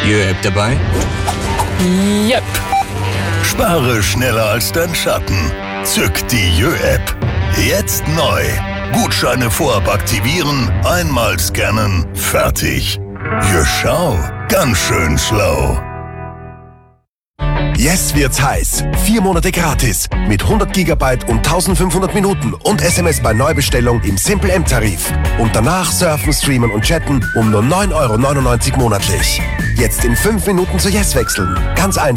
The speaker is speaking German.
Jö-App dabei? Yep. Spare schneller als dein Schatten. Zück die Jö-App. Jetzt neu. Gutscheine vorab aktivieren, einmal scannen, fertig. Jö, schau, ganz schön schlau. Yes wird's heiß. 4 Monate gratis. Mit 100 GB und 1500 Minuten und SMS bei Neubestellung im Simple M-Tarif. Und danach surfen, streamen und chatten um nur 9,99 € monatlich. Jetzt in 5 Minuten zu Yes wechseln. Ganz einfach.